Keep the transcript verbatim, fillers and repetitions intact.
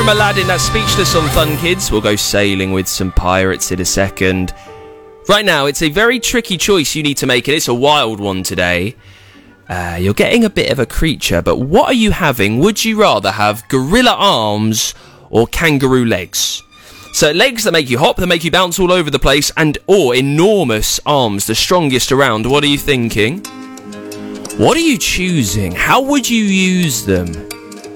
from Aladdin, that's Speechless on Fun Kids. We'll go sailing with some pirates in a second. Right now, it's a very tricky choice you need to make, and it's a wild one today. Uh, you're getting a bit of a creature, but what are you having? Would you rather have gorilla arms or kangaroo legs? So legs that make you hop, that make you bounce all over the place, and or enormous arms, the strongest around. What are you thinking? What are you choosing? How would you use them?